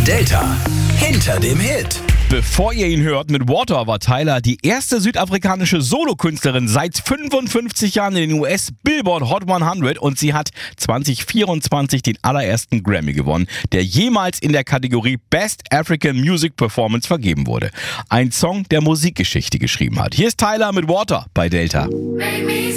Delta hinter dem Hit. Bevor ihr ihn hört, mit Water war Tyla die erste südafrikanische Solokünstlerin seit 55 Jahren in den US-Billboard Hot 100 und sie hat 2024 den allerersten Grammy gewonnen, der jemals in der Kategorie Best African Music Performance vergeben wurde. Ein Song, der Musikgeschichte geschrieben hat. Hier ist Tyla mit Water bei Delta.